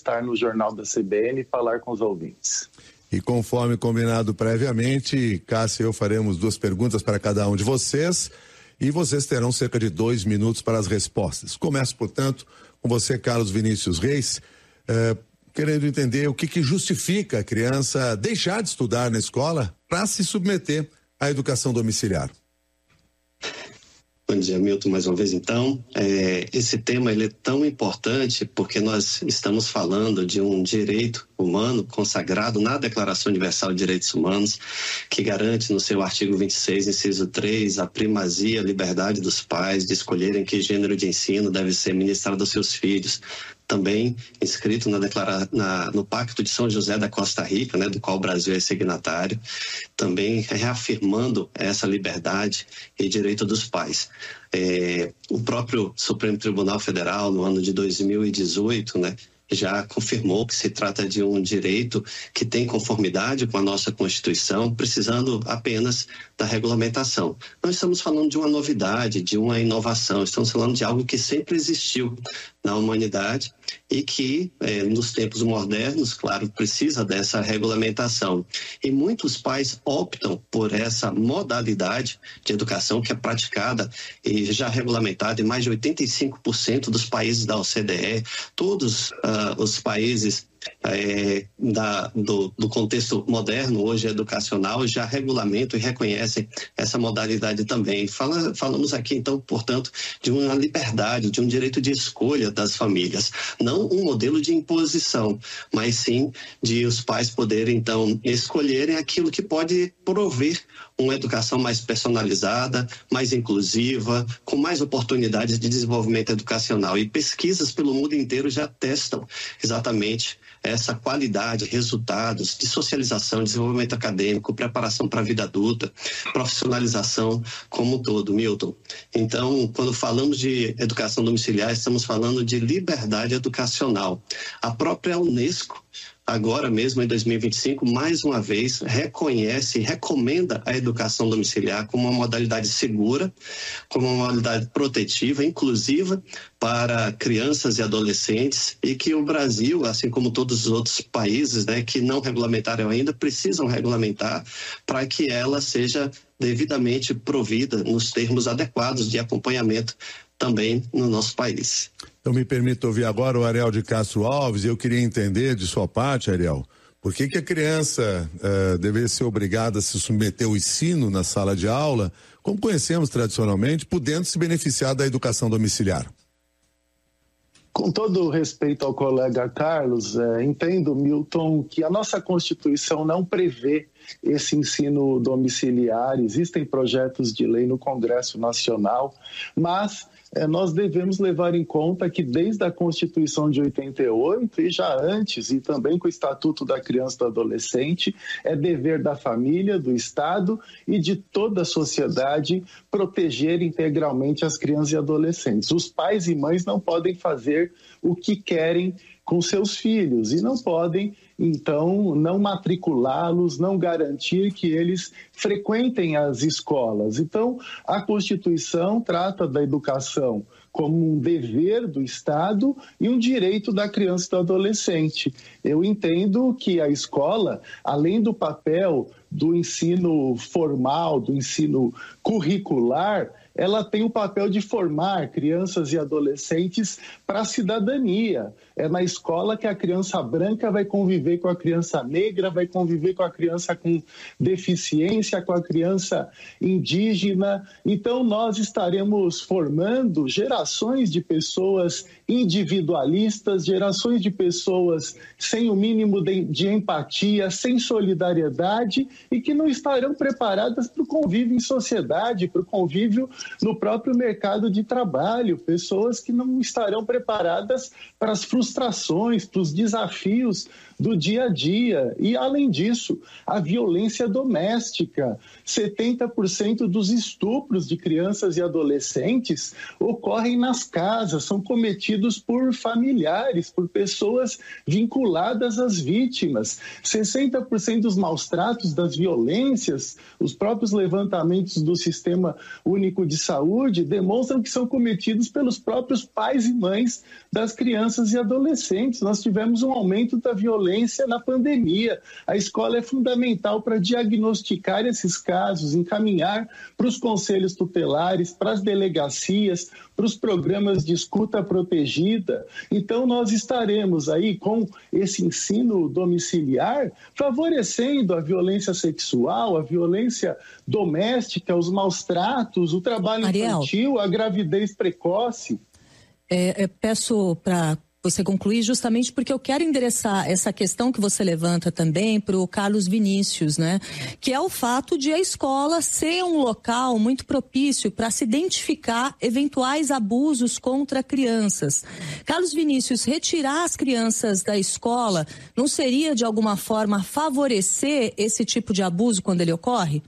estar no Jornal da CBN e falar com os ouvintes. E conforme combinado previamente, Cássia e eu faremos 2 perguntas para cada um de vocês e vocês terão cerca de 2 minutos para as respostas. Começo, portanto, com você, Carlos Vinícius Reis, querendo entender o que justifica a criança deixar de estudar na escola para se submeter à educação domiciliar. Bom dia, Milton, mais uma vez então. Esse tema ele é tão importante porque nós estamos falando de um direito humano consagrado na Declaração Universal de Direitos Humanos, que garante no seu artigo 26, inciso 3, a primazia, a liberdade dos pais de escolherem que gênero de ensino deve ser ministrado aos seus filhos. Também inscrito no Pacto de São José da Costa Rica, do qual o Brasil é signatário, também reafirmando essa liberdade e direito dos pais. O próprio Supremo Tribunal Federal, no ano de 2018, já confirmou que se trata de um direito que tem conformidade com a nossa Constituição, precisando apenas da regulamentação. Não estamos falando de uma novidade, de uma inovação, estamos falando de algo que sempre existiu na humanidade e que, nos tempos modernos, claro, precisa dessa regulamentação. E muitos pais optam por essa modalidade de educação que é praticada e já regulamentada em mais de 85% dos países da OCDE, todos os países do contexto moderno, hoje educacional, já regulamentam e reconhecem essa modalidade também. Falamos aqui, então, portanto, de uma liberdade, de um direito de escolha das famílias. Não um modelo de imposição, mas sim de os pais poderem, então, escolherem aquilo que pode prover uma educação mais personalizada, mais inclusiva, com mais oportunidades de desenvolvimento educacional. E pesquisas pelo mundo inteiro já atestam exatamente essa qualidade, resultados de socialização, desenvolvimento acadêmico, preparação para a vida adulta, profissionalização como um todo, Milton. Então, quando falamos de educação domiciliar, estamos falando de liberdade educacional. A própria Unesco, agora mesmo em 2025, mais uma vez reconhece e recomenda a educação domiciliar como uma modalidade segura, como uma modalidade protetiva, inclusiva para crianças e adolescentes, e que o Brasil, assim como todos os outros países, que não regulamentaram ainda, precisam regulamentar para que ela seja devidamente provida nos termos adequados de acompanhamento também no nosso país. Eu me permito ouvir agora o Ariel de Castro Alves e eu queria entender de sua parte, Ariel, por que a criança deveria ser obrigada a se submeter ao ensino na sala de aula, como conhecemos tradicionalmente, podendo se beneficiar da educação domiciliar? Com todo respeito ao colega Carlos, entendo, Milton, que a nossa Constituição não prevê esse ensino domiciliar. Existem projetos de lei no Congresso Nacional, mas nós devemos levar em conta que desde a Constituição de 88 e já antes, e também com o Estatuto da Criança e do Adolescente, é dever da família, do Estado e de toda a sociedade proteger integralmente as crianças e adolescentes. Os pais e mães não podem fazer o que querem com seus filhos e não podem, então, não matriculá-los, não garantir que eles frequentem as escolas. Então, a Constituição trata da educação como um dever do Estado e um direito da criança e do adolescente. Eu entendo que a escola, além do papel do ensino formal, do ensino curricular, ela tem o papel de formar crianças e adolescentes para a cidadania. É na escola que a criança branca vai conviver com a criança negra, vai conviver com a criança com deficiência, com a criança indígena. Então, nós estaremos formando gerações de pessoas individualistas, gerações de pessoas sem o mínimo de empatia, sem solidariedade e que não estarão preparadas para o convívio em sociedade, para o convívio no próprio mercado de trabalho, pessoas que não estarão preparadas para as frustrações, para os desafios do dia a dia. E, além disso, a violência doméstica. 70% dos estupros de crianças e adolescentes ocorrem nas casas, são cometidos cometidos por familiares, por pessoas vinculadas às vítimas. 60% dos maus-tratos, das violências, os próprios levantamentos do Sistema Único de Saúde demonstram que são cometidos pelos próprios pais e mães das crianças e adolescentes. Nós tivemos um aumento da violência na pandemia. A escola é fundamental para diagnosticar esses casos, encaminhar para os conselhos tutelares, para as delegacias, para os programas de escuta protegida. Então, nós estaremos aí com esse ensino domiciliar, favorecendo a violência sexual, a violência doméstica, os maus-tratos, o trabalho infantil, a gravidez precoce. Peço para você concluir justamente porque eu quero endereçar essa questão que você levanta também para o Carlos Vinícius, né? Que é o fato de a escola ser um local muito propício para se identificar eventuais abusos contra crianças. Carlos Vinícius, retirar as crianças da escola não seria de alguma forma favorecer esse tipo de abuso quando ele ocorre?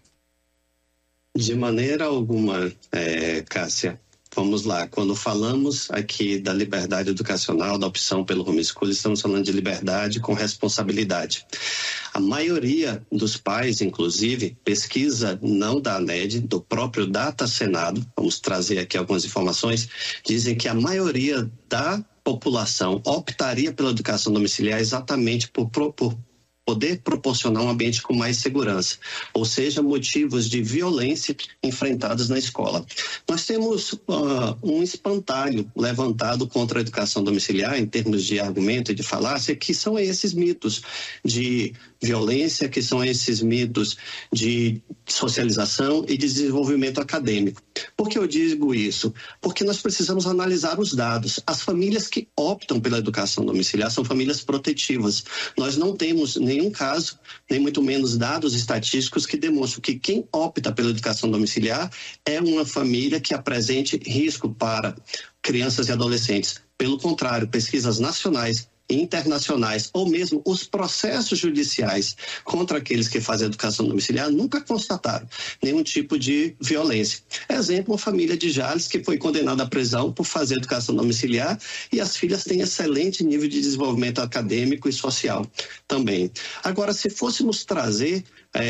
De maneira alguma, Cássia. Vamos lá, quando falamos aqui da liberdade educacional, da opção pelo homeschool, estamos falando de liberdade com responsabilidade. A maioria dos pais, inclusive, pesquisa não da ANED, do próprio Data Senado, vamos trazer aqui algumas informações, dizem que a maioria da população optaria pela educação domiciliar exatamente por poder proporcionar um ambiente com mais segurança, ou seja, motivos de violência enfrentados na escola. Nós temos um espantalho levantado contra a educação domiciliar em termos de argumento e de falácia, que são esses mitos de violência, que são esses mitos de socialização e desenvolvimento acadêmico. Por que eu digo isso? Porque nós precisamos analisar os dados. As famílias que optam pela educação domiciliar são famílias protetivas. Nós não temos nenhum caso, nem muito menos dados estatísticos que demonstram que quem opta pela educação domiciliar é uma família que apresente risco para crianças e adolescentes. Pelo contrário, pesquisas nacionais e internacionais, ou mesmo os processos judiciais contra aqueles que fazem educação domiciliar nunca constataram nenhum tipo de violência. Exemplo, uma família de Jales que foi condenada à prisão por fazer educação domiciliar e as filhas têm excelente nível de desenvolvimento acadêmico e social também. Agora, se fôssemos trazer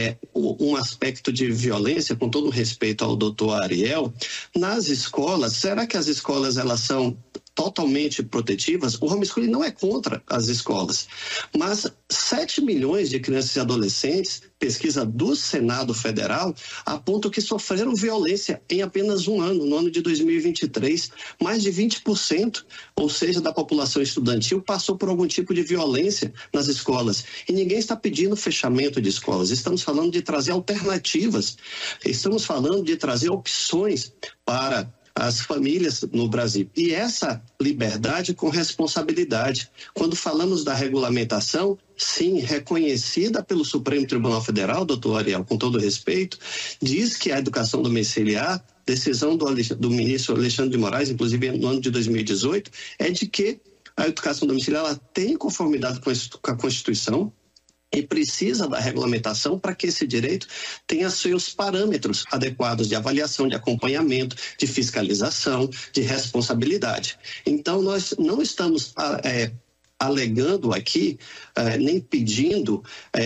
um aspecto de violência, com todo respeito ao doutor Ariel, nas escolas, será que as escolas elas são totalmente protetivas? O homeschooling não é contra as escolas, mas 7 milhões de crianças e adolescentes, pesquisa do Senado Federal, apontam que sofreram violência em apenas um ano, no ano de 2023. Mais de 20%, ou seja, da população estudantil passou por algum tipo de violência nas escolas. E ninguém está pedindo fechamento de escolas, estamos falando de trazer alternativas, estamos falando de trazer opções para as famílias no Brasil. E essa liberdade com responsabilidade. Quando falamos da regulamentação, sim, reconhecida pelo Supremo Tribunal Federal, doutor Ariel, com todo respeito, diz que a educação domiciliar, decisão do ministro Alexandre de Moraes, inclusive no ano de 2018, é de que a educação domiciliar ela tem conformidade com a Constituição, e precisa da regulamentação para que esse direito tenha seus parâmetros adequados de avaliação, de acompanhamento, de fiscalização, de responsabilidade. Então, nós não estamos alegando aqui, nem pedindo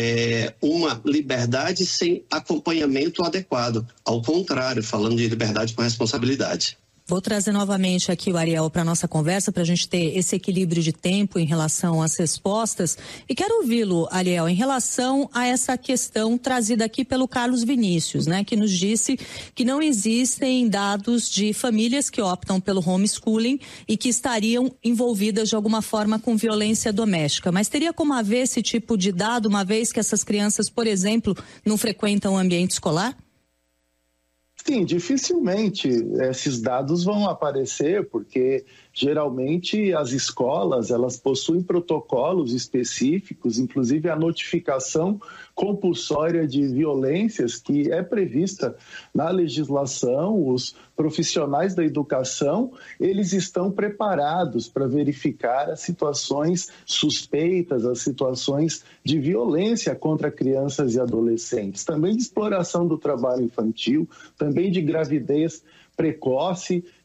uma liberdade sem acompanhamento adequado. Ao contrário, falando de liberdade com responsabilidade. Vou trazer novamente aqui o Ariel para a nossa conversa, para a gente ter esse equilíbrio de tempo em relação às respostas. E quero ouvi-lo, Ariel, em relação a essa questão trazida aqui pelo Carlos Vinícius, né, que nos disse que não existem dados de famílias que optam pelo homeschooling e que estariam envolvidas de alguma forma com violência doméstica. Mas teria como haver esse tipo de dado, uma vez que essas crianças, por exemplo, não frequentam o ambiente escolar? Sim, dificilmente esses dados vão aparecer, porque geralmente as escolas elas possuem protocolos específicos, inclusive a notificação compulsória de violências que é prevista na legislação. Os profissionais da educação, eles estão preparados para verificar as situações suspeitas, as situações de violência contra crianças e adolescentes, também de exploração do trabalho infantil, também de gravidez precoce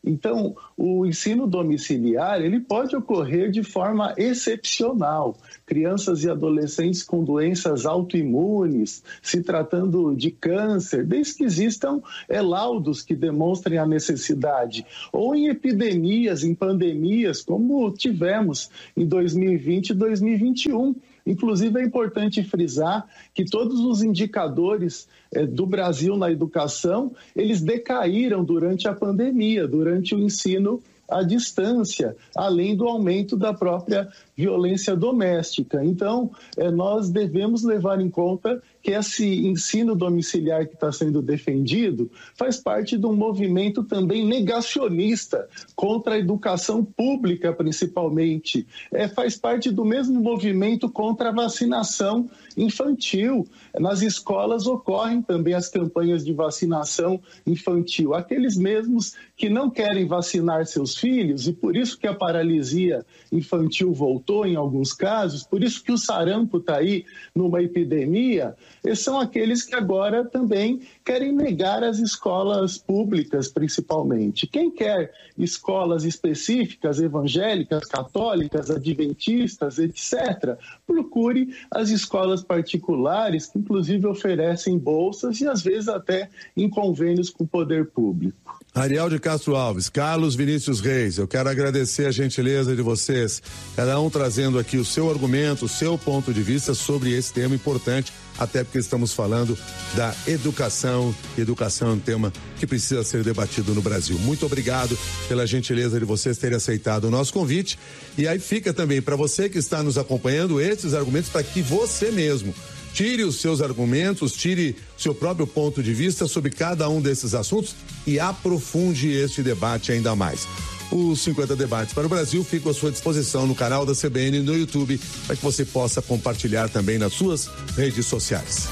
Então, o ensino domiciliar, ele pode ocorrer de forma excepcional. Crianças e adolescentes com doenças autoimunes, se tratando de câncer, desde que existam laudos que demonstrem a necessidade, ou em epidemias, em pandemias, como tivemos em 2020 e 2021. Inclusive, é importante frisar que todos os indicadores do Brasil na educação, eles decaíram durante a pandemia, durante o ensino à distância, além do aumento da própria violência doméstica. Então, nós devemos levar em conta que esse ensino domiciliar que está sendo defendido faz parte de um movimento também negacionista contra a educação pública, principalmente. Faz parte do mesmo movimento contra a vacinação infantil. Nas escolas ocorrem também as campanhas de vacinação infantil. Aqueles mesmos que não querem vacinar seus filhos, e por isso que a paralisia infantil voltou em alguns casos, por isso que o sarampo está aí numa epidemia, são aqueles que agora também querem negar as escolas públicas, principalmente. Quem quer escolas específicas, evangélicas, católicas, adventistas, etc., procure as escolas particulares, que inclusive oferecem bolsas e às vezes até em convênios com o poder público. Ariel de Castro Alves, Carlos Vinícius Reis, eu quero agradecer a gentileza de vocês, cada um trazendo aqui o seu argumento, o seu ponto de vista sobre esse tema importante, até porque estamos falando da educação. Educação é um tema que precisa ser debatido no Brasil. Muito obrigado pela gentileza de vocês terem aceitado o nosso convite. E aí fica também para você que está nos acompanhando esses argumentos para que você mesmo tire os seus argumentos, tire seu próprio ponto de vista sobre cada um desses assuntos e aprofunde este debate ainda mais. Os 50 Debates para o Brasil ficam à sua disposição no canal da CBN no YouTube, para que você possa compartilhar também nas suas redes sociais.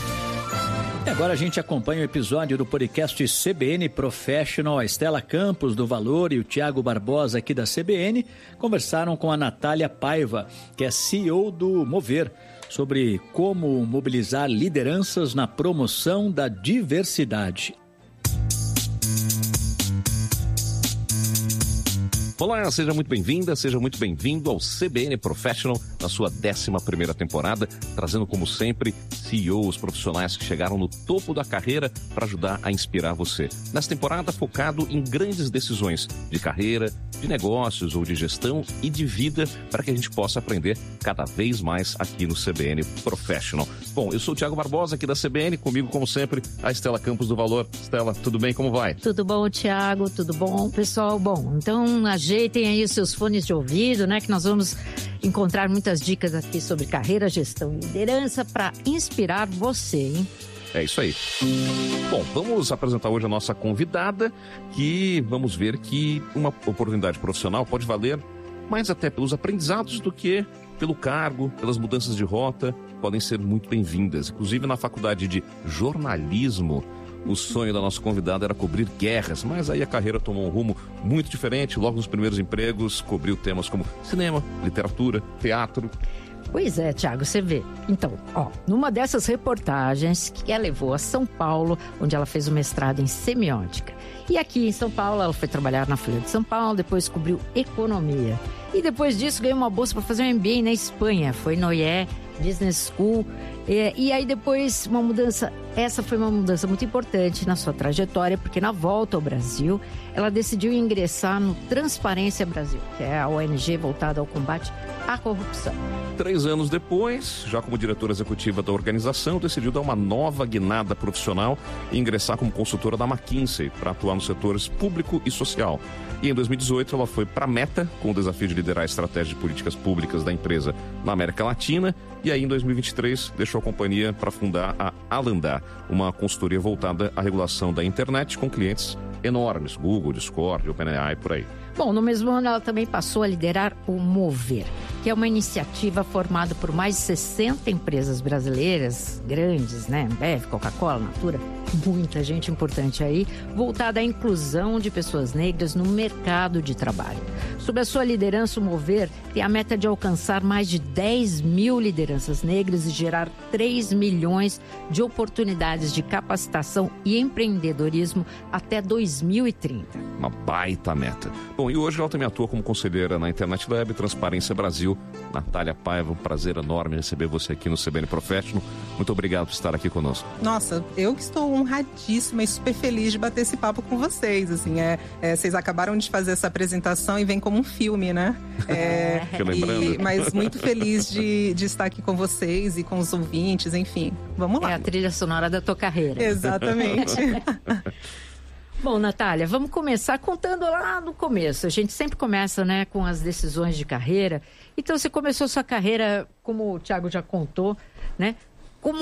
E agora a gente acompanha o episódio do podcast CBN Professional. A Estela Campos, do Valor, e o Tiago Barbosa, aqui da CBN, conversaram com a Natália Paiva, que é CEO do Mover, sobre como mobilizar lideranças na promoção da diversidade. Olá, seja muito bem-vinda, seja muito bem-vindo ao CBN Professional, na sua 11ª temporada, trazendo, como sempre, CEOs, profissionais que chegaram no topo da carreira para ajudar a inspirar você. Nessa temporada, focado em grandes decisões de carreira, de negócios ou de gestão e de vida, para que a gente possa aprender cada vez mais aqui no CBN Professional. Bom, eu sou o Tiago Barbosa, aqui da CBN, comigo, como sempre, a Estela Campos, do Valor. Estela, tudo bem? Como vai? Tudo bom, Tiago? Tudo bom, pessoal? Bom, então ajeitem aí os seus fones de ouvido, né? Que nós vamos encontrar muitas dicas aqui sobre carreira, gestão e liderança para inspirar você, hein? É isso aí. Bom, vamos apresentar hoje a nossa convidada, que vamos ver que uma oportunidade profissional pode valer mais até pelos aprendizados do que pelo cargo, pelas mudanças de rota, podem ser muito bem-vindas. Inclusive, na faculdade de jornalismo, o sonho da nossa convidada era cobrir guerras, mas aí a carreira tomou um rumo muito diferente. Logo nos primeiros empregos, cobriu temas como cinema, literatura, teatro. Pois é, Tiago, você vê. Então, numa dessas reportagens que ela levou a São Paulo, onde ela fez o mestrado em semiótica. E aqui em São Paulo, ela foi trabalhar na Folha de São Paulo, depois cobriu economia. E depois disso, ganhou uma bolsa para fazer um MBA na Espanha. Foi no IE Business School. E aí depois uma mudança, essa foi uma mudança muito importante na sua trajetória, porque na volta ao Brasil, ela decidiu ingressar no Transparência Brasil, que é a ONG voltada ao combate à corrupção. 3 anos depois, já como diretora executiva da organização, decidiu dar uma nova guinada profissional e ingressar como consultora da McKinsey para atuar nos setores público e social. E em 2018 ela foi para a Meta, com o desafio de liderar a estratégia de políticas públicas da empresa na América Latina. E aí em 2023 deixou a companhia para fundar a Alandar, uma consultoria voltada à regulação da internet com clientes enormes, Google, Discord, OpenAI, por aí. Bom, no mesmo ano ela também passou a liderar o Mover, que é uma iniciativa formada por mais de 60 empresas brasileiras, grandes, né? Ambev, Coca-Cola, Natura, muita gente importante aí, voltada à inclusão de pessoas negras no mercado de trabalho. Sob a sua liderança, o Mover tem a meta de alcançar mais de 10 mil lideranças negras e gerar 3 milhões de oportunidades de capacitação e empreendedorismo até 2030. Uma baita meta. Bom, e hoje ela também atua como conselheira na Internet Lab Transparência Brasil. Natália Paiva, um prazer enorme receber você aqui no CBN Professional. Muito obrigado por estar aqui conosco. Nossa, eu que estou honradíssima e super feliz de bater esse papo com vocês. Assim, vocês acabaram de fazer essa apresentação e vem como um filme, né? Mas muito feliz de estar aqui com vocês e com os ouvintes, enfim. Vamos lá. É a trilha sonora da tua carreira. Exatamente. Bom, Natália, vamos começar contando lá no começo. A gente sempre começa, né, com as decisões de carreira. Então, você começou sua carreira, como o Thiago já contou, né, como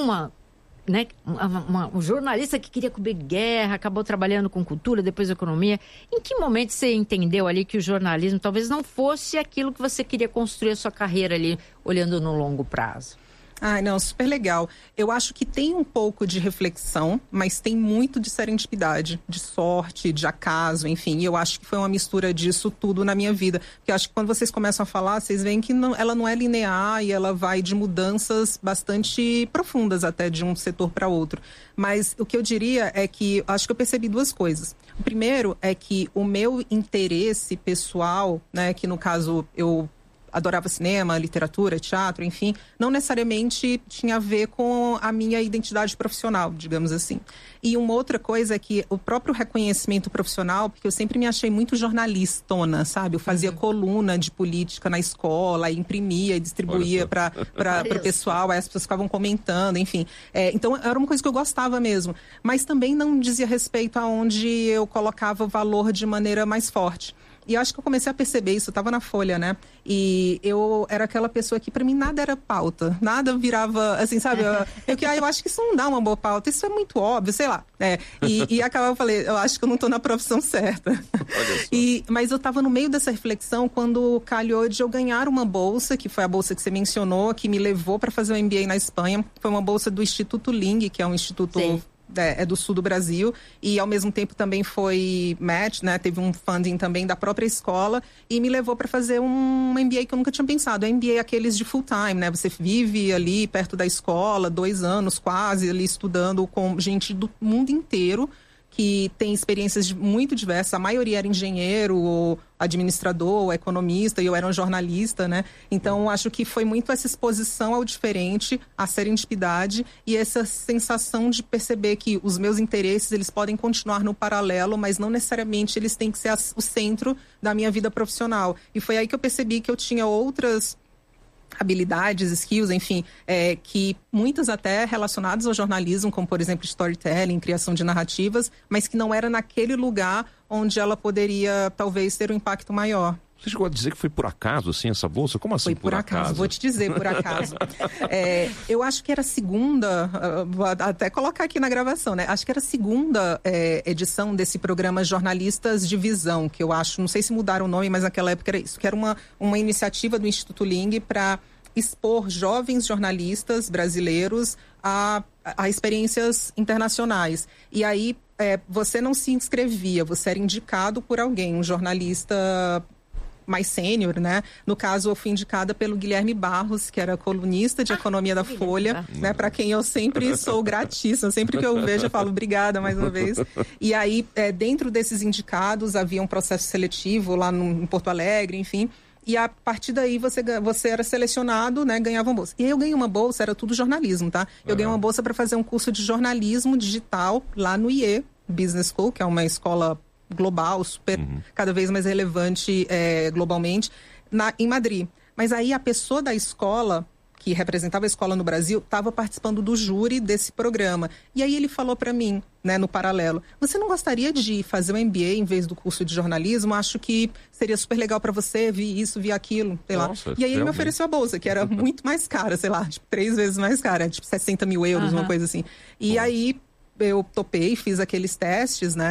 um jornalista que queria cobrir guerra, acabou trabalhando com cultura, depois economia. Em que momento você entendeu ali que o jornalismo talvez não fosse aquilo que você queria construir a sua carreira ali, olhando no longo prazo? Ai, não, super legal. Eu acho que tem um pouco de reflexão, mas tem muito de serendipidade, de sorte, de acaso, enfim. E eu acho que foi uma mistura disso tudo na minha vida. Porque eu acho que quando vocês começam a falar, vocês veem que ela não é linear e ela vai de mudanças bastante profundas até de um setor para outro. Mas o que eu diria é que acho que eu percebi duas coisas. O primeiro é que o meu interesse pessoal, né, que no caso eu adorava cinema, literatura, teatro, enfim, não necessariamente tinha a ver com a minha identidade profissional, digamos assim. E uma outra coisa é que o próprio reconhecimento profissional, porque eu sempre me achei muito jornalistona, sabe? Eu fazia coluna de política na escola, e imprimia e distribuía para o pessoal, aí as pessoas ficavam comentando, enfim. Então, era uma coisa que eu gostava mesmo. Mas também não dizia respeito a onde eu colocava o valor de maneira mais forte. E eu acho que eu comecei a perceber isso, eu estava na Folha, né? E eu era aquela pessoa que, para mim, nada era pauta. Nada virava, assim, sabe? Eu acho que isso não dá uma boa pauta, isso é muito óbvio, sei lá. E acabava, eu falei, eu acho que eu não estou na profissão certa. Mas eu estava no meio dessa reflexão quando calhou de eu ganhar uma bolsa, que foi a bolsa que você mencionou, que me levou para fazer o MBA na Espanha. Foi uma bolsa do Instituto Ling, que é um instituto... Sim. É do sul do Brasil, e ao mesmo tempo também foi match, né? Teve um funding também da própria escola e me levou para fazer um MBA que eu nunca tinha pensado. O MBA é aqueles de full time, né? Você vive ali perto da escola, 2 anos quase ali estudando com gente do mundo inteiro que tem experiências muito diversas. A maioria era engenheiro, ou administrador, ou economista, e eu era um jornalista, né? Então, acho que foi muito essa exposição ao diferente, a serendipidade e essa sensação de perceber que os meus interesses, eles podem continuar no paralelo, mas não necessariamente eles têm que ser o centro da minha vida profissional. E foi aí que eu percebi que eu tinha outras habilidades, skills, enfim, que muitas até relacionadas ao jornalismo, como, por exemplo, storytelling, criação de narrativas, mas que não era naquele lugar onde ela poderia, talvez, ter um impacto maior. Você chegou a dizer que foi por acaso, assim, essa bolsa? Como assim, foi por acaso? Vou te dizer, por acaso. Eu acho que era a segunda, vou até colocar aqui na gravação, né? Acho que era a segunda edição desse programa Jornalistas de Visão, que eu acho, não sei se mudaram o nome, mas naquela época era isso, que era uma iniciativa do Instituto Ling para expor jovens jornalistas brasileiros a experiências internacionais. E aí, você não se inscrevia, você era indicado por alguém, um jornalista mais sênior, né? No caso, eu fui indicada pelo Guilherme Barros, que era colunista de economia da Folha, né? Para quem eu sempre sou gratíssima, sempre que eu vejo eu falo obrigada mais uma vez. E aí, dentro desses indicados, havia um processo seletivo lá em Porto Alegre, enfim. E a partir daí você era selecionado, né? Ganhava uma bolsa. E aí eu ganhei uma bolsa, era tudo jornalismo, tá? Eu ganhei uma bolsa para fazer um curso de jornalismo digital lá no IE Business School, que é uma escola global, super, cada vez mais relevante globalmente, em Madrid. Mas aí a pessoa da escola, que representava a escola no Brasil, estava participando do júri desse programa. E aí ele falou para mim, né, no paralelo, você não gostaria de fazer um MBA em vez do curso de jornalismo? Acho que seria super legal para você, vi isso, vi aquilo, sei lá. Nossa, e aí ele me ofereceu a bolsa, que era muito mais cara, sei lá, tipo, 3 vezes mais cara, tipo 60 mil euros, uma coisa assim. E aí eu topei, fiz aqueles testes, né?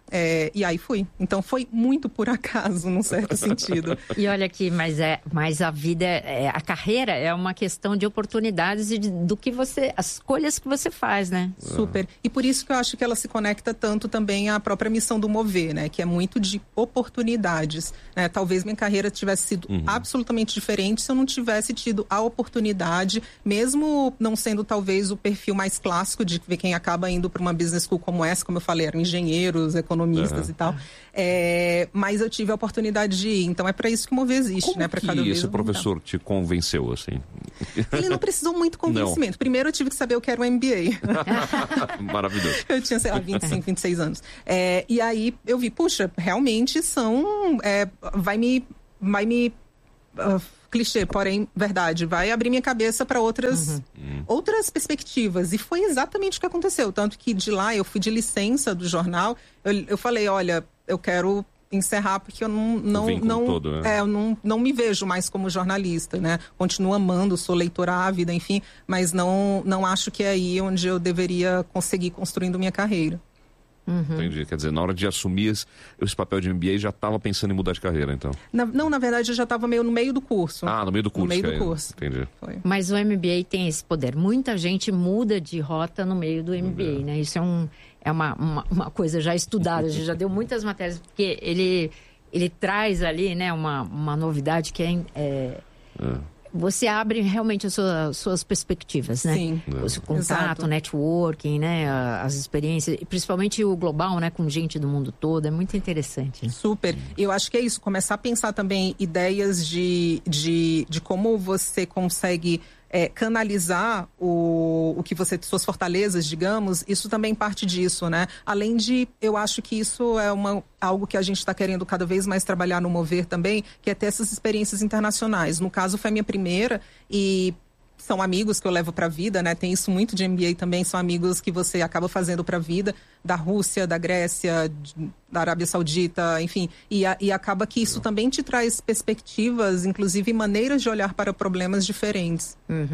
E aí fui. Então foi muito por acaso, num certo sentido. E olha aqui, mas a vida, a carreira é uma questão de oportunidades e do que as escolhas que você faz, né? Super. E por isso que eu acho que ela se conecta tanto também à própria missão do Mover, né? Que é muito de oportunidades, né? Talvez minha carreira tivesse sido absolutamente diferente se eu não tivesse tido a oportunidade, mesmo não sendo talvez o perfil mais clássico de ver quem acaba indo para uma business school como essa, como eu falei, eram engenheiros, economistas e tal. Mas eu tive a oportunidade de ir. Então é para isso que o Mover existe, como né? Para cada vez. Esse professor te convenceu, assim? Ele não precisou muito convencimento. Não. Primeiro eu tive que saber o que era o MBA. Maravilhoso. Eu tinha, sei lá, 25, 26 anos. E aí eu vi, puxa, realmente vai me clichê, porém verdade, vai abrir minha cabeça para outras perspectivas. E foi exatamente o que aconteceu. Tanto que de lá eu fui de licença do jornal. Eu falei, olha, eu quero encerrar porque eu não me vejo mais como jornalista, né? Continuo amando, sou leitora ávida, enfim, mas não acho que é aí onde eu deveria conseguir construindo minha carreira. Entendi. Quer dizer, na hora de assumir esse papel de MBA, já estava pensando em mudar de carreira, então? Na verdade, eu já estava meio no meio do curso. No meio do curso. No meio do curso. Entendi. Foi. Mas o MBA tem esse poder. Muita gente muda de rota no meio do MBA, né? Isso é uma coisa já estudada. A gente já deu muitas matérias, porque ele traz ali, né, uma novidade que você abre realmente as suas perspectivas, né? Sim. O contato, networking, né? As experiências, e principalmente o global, né? Com gente do mundo todo, é muito interessante. Super. Eu acho que é isso, começar a pensar também ideias de como você consegue canalizar o que suas fortalezas, digamos, isso também parte disso, né? Além de, eu acho que isso é algo que a gente está querendo cada vez mais trabalhar no Mover também, que é ter essas experiências internacionais. No caso, foi a minha primeira e são amigos que eu levo para a vida, né? Tem isso muito de MBA também, são amigos que você acaba fazendo para a vida, da Rússia, da Grécia, da Arábia Saudita, enfim. E acaba que isso também te traz perspectivas, inclusive maneiras de olhar para problemas diferentes.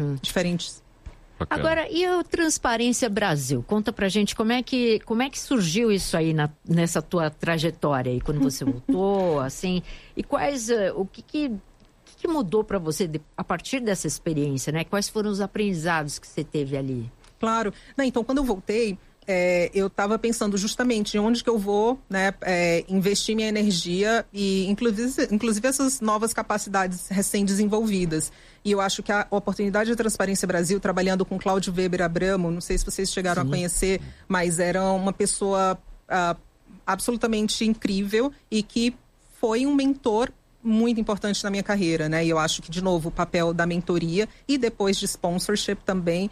Bacana. Agora, e a Transparência Brasil? Conta pra gente como é que surgiu isso aí nessa tua trajetória aí, quando você voltou, assim, e o que mudou para você a partir dessa experiência, né? Quais foram os aprendizados que você teve ali? Claro. Então, quando eu voltei, eu estava pensando justamente em onde que eu vou, né, investir minha energia e, inclusive essas novas capacidades recém-desenvolvidas. E eu acho que a oportunidade da Transparência Brasil, trabalhando com Cláudio Weber Abramo, não sei se vocês chegaram a conhecer, mas era uma pessoa absolutamente incrível e que foi um mentor muito importante na minha carreira, né? E eu acho que, de novo, o papel da mentoria e depois de sponsorship também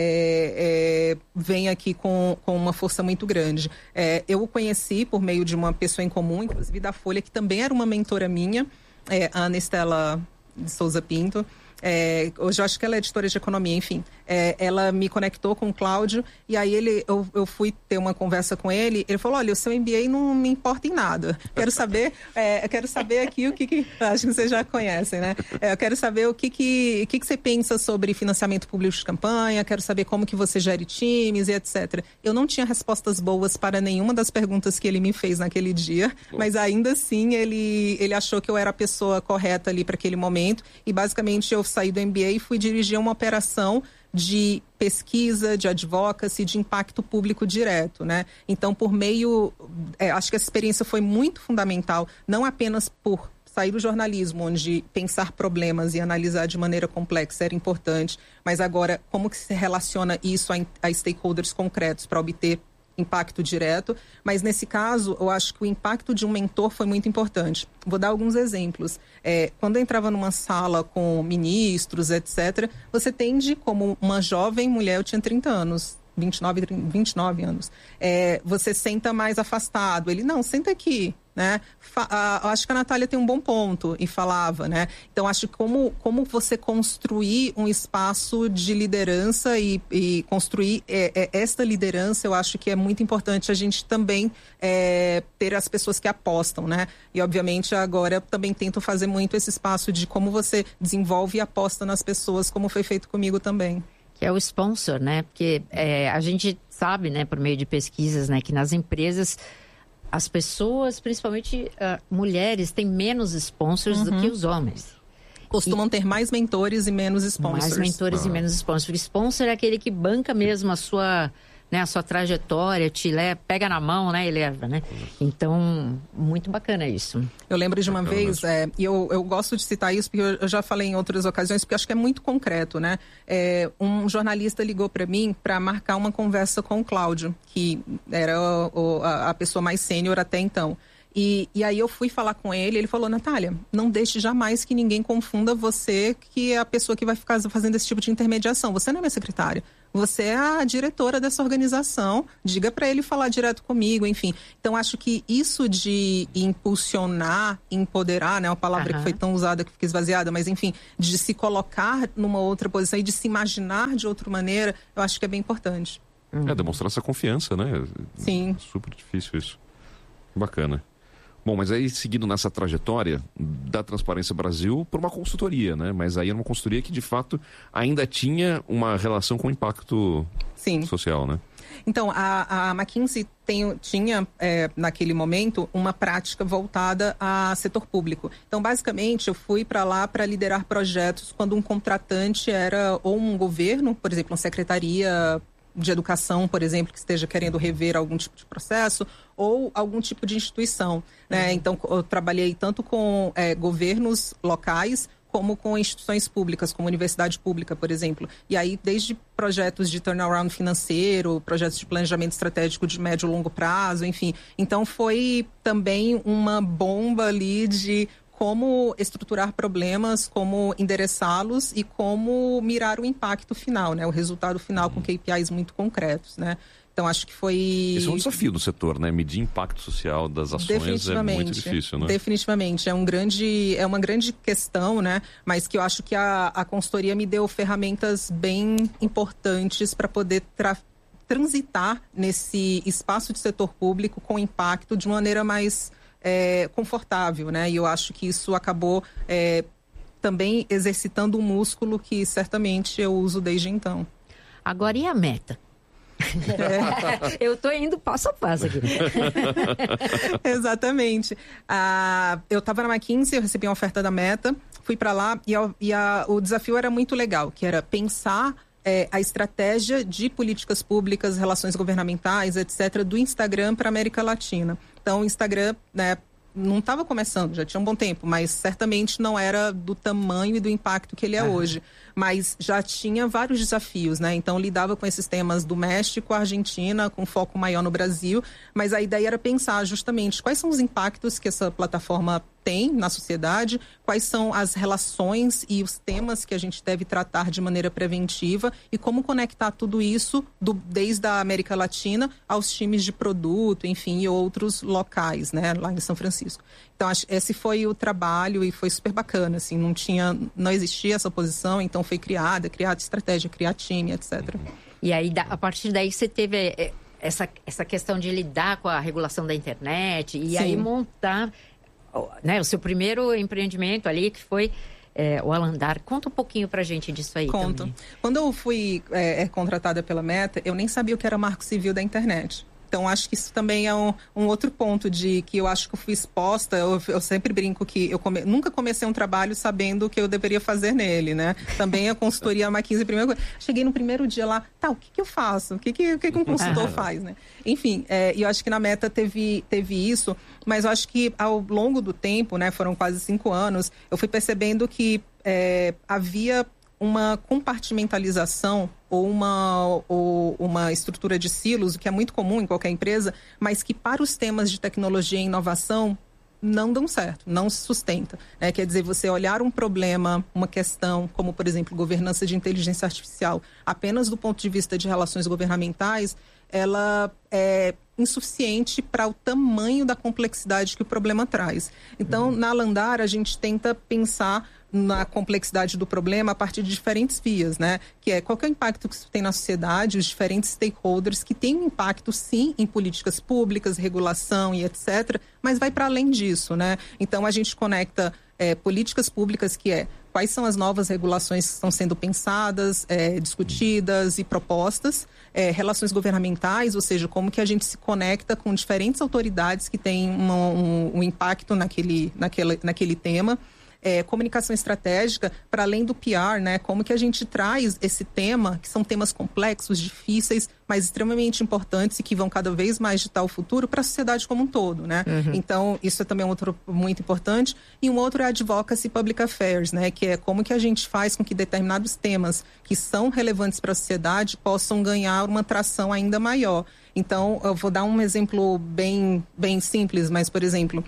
vem aqui com uma força muito grande. Eu o conheci por meio de uma pessoa em comum, inclusive da Folha, que também era uma mentora minha, a Ana Estela de Souza Pinto. Hoje eu acho que ela é editora de economia, enfim. Ela me conectou com o Cláudio e aí eu fui ter uma conversa com ele. Ele falou, olha, o seu MBA não me importa em nada. Quero saber aqui o que acho que vocês já conhecem, né? Eu quero saber o que você pensa sobre financiamento público de campanha, quero saber como que você gere times e etc. Eu não tinha respostas boas para nenhuma das perguntas que ele me fez naquele dia, mas ainda assim ele achou que eu era a pessoa correta ali para aquele momento e basicamente eu saí do MBA e fui dirigir uma operação de pesquisa, de advocacy, de impacto público direto, né? Então, por meio... acho que essa experiência foi muito fundamental, não apenas por sair do jornalismo, onde pensar problemas e analisar de maneira complexa era importante, mas agora, como que se relaciona isso a stakeholders concretos para obter impacto direto, mas nesse caso eu acho que o impacto de um mentor foi muito importante. Vou dar alguns exemplos. Quando eu entrava numa sala com ministros, etc., você tende, como uma jovem mulher, eu tinha 30 anos, 29 anos, você senta mais afastado. Ele, não, senta aqui, né? Acho que a Natália tem um bom ponto, e falava, né? Então, acho que como você construir um espaço de liderança e construir esta liderança, eu acho que é muito importante a gente também ter as pessoas que apostam, né? E, obviamente, agora eu também tento fazer muito esse espaço de como você desenvolve e aposta nas pessoas, como foi feito comigo também. Que é o sponsor, né? Porque a gente sabe, né, por meio de pesquisas, né, que nas empresas as pessoas, principalmente mulheres, têm menos sponsors do que os homens. Costumam ter mais mentores e menos sponsors. Mais mentores e menos sponsors. O sponsor é aquele que banca mesmo a sua trajetória, pega na mão, né, e leva, né? Então, muito bacana isso. Eu lembro de uma vez, e eu gosto de citar isso, porque eu já falei em outras ocasiões, porque acho que é muito concreto, né? Um jornalista ligou para mim para marcar uma conversa com o Cláudio, que era a pessoa mais sênior até então. E aí eu fui falar com ele falou, Natália, não deixe jamais que ninguém confunda você, que é a pessoa que vai ficar fazendo esse tipo de intermediação. Você não é minha secretária, você é a diretora dessa organização, diga para ele falar direto comigo, enfim. Então, acho que isso de impulsionar, empoderar, né, uma palavra que foi tão usada que fica esvaziada, mas enfim, de se colocar numa outra posição e de se imaginar de outra maneira, eu acho que é bem importante. Demonstrar essa confiança, né? Sim. Super difícil isso. Bacana. Bom, mas aí seguindo nessa trajetória da Transparência Brasil por uma consultoria, né? Mas aí era uma consultoria que de fato ainda tinha uma relação com o impacto social, né? Então, a McKinsey tinha, naquele momento, uma prática voltada a setor público. Então, basicamente, eu fui para lá para liderar projetos quando um contratante era ou um governo, por exemplo, uma secretaria de educação, por exemplo, que esteja querendo rever algum tipo de processo, ou algum tipo de instituição, né? Então, eu trabalhei tanto com governos locais, como com instituições públicas, como universidade pública, por exemplo. E aí, desde projetos de turnaround financeiro, projetos de planejamento estratégico de médio e longo prazo, enfim. Então, foi também uma bomba ali de como estruturar problemas, como endereçá-los e como mirar o impacto final, né? O resultado final com KPIs muito concretos, né? Então, acho que foi... Esse é um desafio do setor, né? Medir impacto social das ações é muito difícil, né? Definitivamente. É uma grande questão, né? Mas que eu acho que a consultoria me deu ferramentas bem importantes para poder transitar nesse espaço de setor público com impacto de maneira mais confortável, né? E eu acho que isso acabou também exercitando um músculo que certamente eu uso desde então. Agora, e a meta? Eu estou indo passo a passo aqui. Exatamente. Eu estava na McKinsey, eu recebi uma oferta da Meta, fui para lá e o desafio era muito legal, que era pensar a estratégia de políticas públicas, relações governamentais, etc., do Instagram para a América Latina. Então, o Instagram, né, não estava começando, já tinha um bom tempo, mas certamente não era do tamanho e do impacto que ele é hoje. Mas já tinha vários desafios, né? Então, lidava com esses temas do México, Argentina, com foco maior no Brasil. Mas a ideia era pensar justamente quais são os impactos que essa plataforma tem na sociedade, quais são as relações e os temas que a gente deve tratar de maneira preventiva e como conectar tudo isso desde a América Latina aos times de produto, enfim, e outros locais, né, lá em São Francisco. Então, esse foi o trabalho e foi super bacana, assim, não existia essa posição, então foi criada estratégia, criar time, etc. E aí, a partir daí, você teve essa questão de lidar com a regulação da internet e aí montar, né, o seu primeiro empreendimento ali, que foi o Alandar. Conta um pouquinho pra gente disso aí. Conto. Também. Quando eu fui contratada pela Meta, eu nem sabia o que era marco civil da internet. Então, acho que isso também é um outro ponto de que eu acho que eu fui exposta. Eu sempre brinco que eu nunca comecei um trabalho sabendo o que eu deveria fazer nele, né? Também a consultoria McKinsey, primeira coisa. Cheguei no primeiro dia lá, o que eu faço? O que um consultor faz, né? Enfim, e eu acho que na Meta teve isso, mas eu acho que ao longo do tempo, né, foram quase 5 anos, eu fui percebendo que havia uma compartimentalização ou uma estrutura de silos, o que é muito comum em qualquer empresa, mas que para os temas de tecnologia e inovação não dão certo, não se sustenta. Quer dizer, você olhar um problema, uma questão, como, por exemplo, governança de inteligência artificial, apenas do ponto de vista de relações governamentais, ela é insuficiente para o tamanho da complexidade que o problema traz. Então, na Alandar, a gente tenta pensar na complexidade do problema a partir de diferentes vias, né? Que é qual que é o impacto que isso tem na sociedade, os diferentes stakeholders que têm um impacto, sim, em políticas públicas, regulação e etc., mas vai para além disso, né? Então, a gente conecta políticas públicas, que quais são as novas regulações que estão sendo pensadas, discutidas e propostas, relações governamentais, ou seja, como que a gente se conecta com diferentes autoridades que têm um impacto naquele tema. Comunicação estratégica, para além do PR, né? Como que a gente traz esse tema, que são temas complexos, difíceis, mas extremamente importantes e que vão cada vez mais ditar o futuro para a sociedade como um todo, né? Então, isso é também um outro muito importante. E um outro é Advocacy Public Affairs, né? Que é como que a gente faz com que determinados temas que são relevantes para a sociedade possam ganhar uma tração ainda maior. Então, eu vou dar um exemplo bem simples, mas, por exemplo,